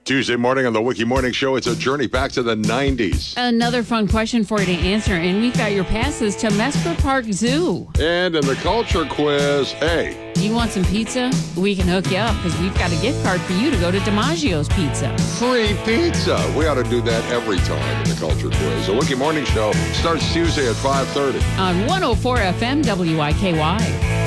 Tuesday morning on the Wiki Morning Show, it's a journey back to the 90s. Another fun question for you to answer, and we've got your passes to Mesper Park Zoo. And in the culture quiz, hey. You want some pizza? We can hook you up because we've got a gift card for you to go to DiMaggio's Pizza. Free pizza. We ought to do that every time in the culture quiz. The Wiki Morning Show starts Tuesday at 5:30. On 104 FM WIKY.